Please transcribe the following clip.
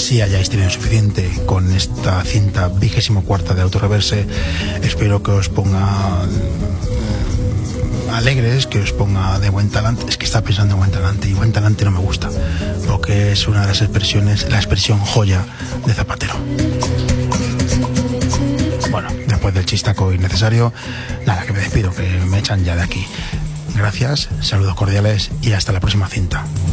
así hayáis tenido suficiente con esta cinta 24ª de Autoreverse. Espero que os ponga alegres, que os ponga de buen talante. Es que está pensando en buen talante, y buen talante no me gusta, porque es una de las expresiones, la expresión joya de Zapatero. Bueno, después del chistaco innecesario, nada, que me despido, que me echan ya de aquí. Gracias, saludos cordiales y hasta la próxima cinta.